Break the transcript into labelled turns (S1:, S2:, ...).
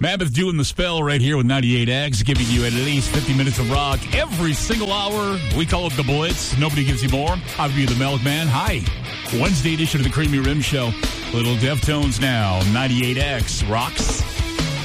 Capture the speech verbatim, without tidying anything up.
S1: Mammoth doing the spell right here with ninety-eight X, giving you at least fifty minutes of rock every single hour. We call it the Blitz. Nobody gives you more. I'll be the Milkman. Hi. Wednesday edition of the Creamy Rim Show. Little Deftones now. ninety-eight X rocks.